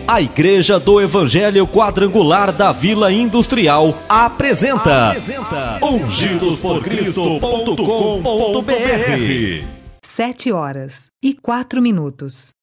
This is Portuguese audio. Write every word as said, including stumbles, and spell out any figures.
A Igreja do Evangelho Quadrangular da Vila Industrial apresenta, apresenta ungidos por cristo ponto com ponto br. Sete horas e quatro minutos.